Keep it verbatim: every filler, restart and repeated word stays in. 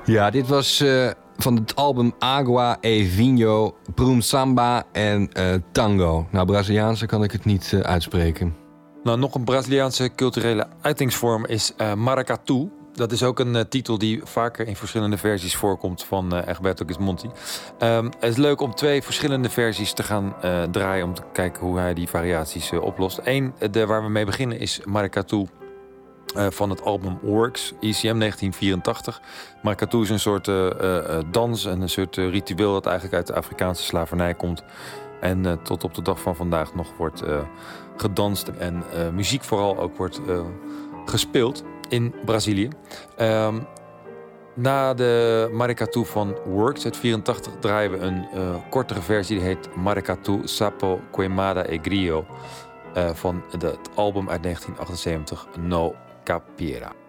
Ja, dit was uh, van het album Agua e Vinho, Prum Samba en uh, Tango. Nou, Braziliaanse kan ik het niet uh, uitspreken. Nou, nog een Braziliaanse culturele uitingsvorm is uh, maracatu. Dat is ook een uh, titel die vaker in verschillende versies voorkomt van uh, Egberto Gismonti. Um, het is leuk om twee verschillende versies te gaan uh, draaien om te kijken hoe hij die variaties uh, oplost. Eén, de, waar we mee beginnen, is maracatu uh, van het album Works, I C M negentien vierentachtig. Maracatu is een soort uh, uh, dans en een soort uh, ritueel dat eigenlijk uit de Afrikaanse slavernij komt. En uh, tot op de dag van vandaag nog wordt uh, gedanst en uh, muziek vooral ook wordt uh, gespeeld in Brazilië. Um, na de maracatu van Works uit vierentachtig draaien we een uh, kortere versie. Die heet Maracatu Sapo Queimada e Grillo uh, van de, het album uit negentien achtenzeventig No Capiera.